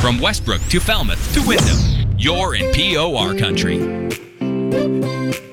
From Westbrook to Falmouth to Wyndham, you're in POR country.